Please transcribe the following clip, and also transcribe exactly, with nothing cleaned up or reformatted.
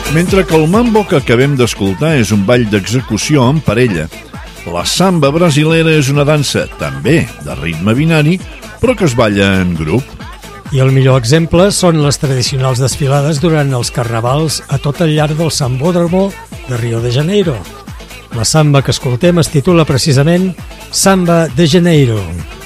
Mentre que el mambo que acabem d'escoltar és un ball d'execució en parella, la samba brasilera és una dansa, també de ritme binari, però que es balla en grup. I el millor exemple són les tradicionals desfilades durant els carnavals a tot el llarg del Sambódromo de Rio de Janeiro. La samba que escoltem es titula precisament Samba de Janeiro.